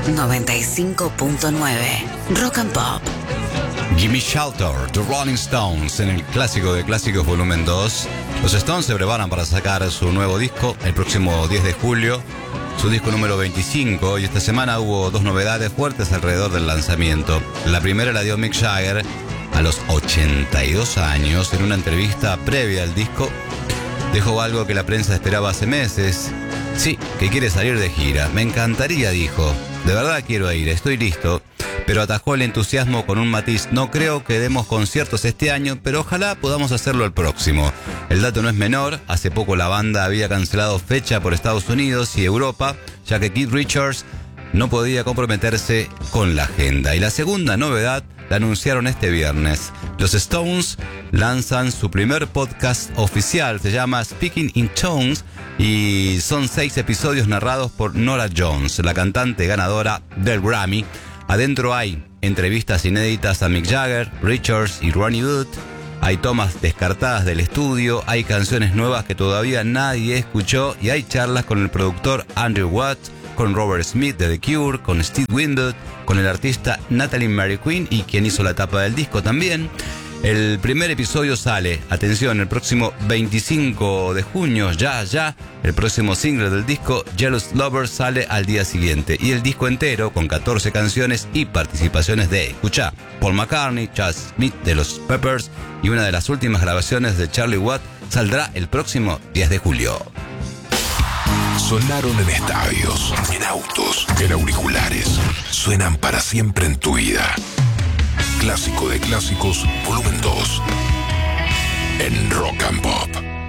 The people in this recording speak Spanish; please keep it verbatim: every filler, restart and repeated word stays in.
noventa y cinco punto nueve Rock and Pop. Gimme Shelter, The Rolling Stones, en el clásico de clásicos volumen dos. Los Stones se preparan para sacar su nuevo disco el próximo diez de julio, su disco número veinticinco, y esta semana hubo dos novedades fuertes alrededor del lanzamiento. La primera la dio Mick Jagger a los ochenta y dos años en una entrevista previa al disco. Dejó algo que la prensa esperaba hace meses. Sí, que quiere salir de gira. Me encantaría, dijo. De verdad quiero ir, estoy listo. Pero atajó el entusiasmo con un matiz. No creo que demos conciertos este año, pero ojalá podamos hacerlo el próximo. El dato no es menor. Hace poco la banda había cancelado fecha por Estados Unidos y Europa, ya que Keith Richards no podía comprometerse con la agenda. Y la segunda novedad la anunciaron este viernes. Los Stones lanzan su primer podcast oficial, se llama Speaking in Tones, y son seis episodios narrados por Norah Jones, la cantante ganadora del Grammy. Adentro hay entrevistas inéditas a Mick Jagger, Richards y Ronnie Wood. Hay tomas descartadas del estudio, hay canciones nuevas que todavía nadie escuchó y hay charlas con el productor Andrew Watt, con Robert Smith de The Cure, con Steve Winwood, con el artista Natalie Mary Quinn y quien hizo la tapa del disco también. El primer episodio sale, atención, el próximo veinticinco de junio, ya, ya. El próximo single del disco, Jealous Lover, sale al día siguiente. Y el disco entero, con catorce canciones y participaciones de, escuchá, Paul McCartney, Chad Smith de los Peppers y una de las últimas grabaciones de Charlie Watt, saldrá el próximo diez de julio. Sonaron en estadios, en autos, en auriculares. Suenan para siempre en tu vida. Clásico de clásicos, volumen dos. En Rock and Pop.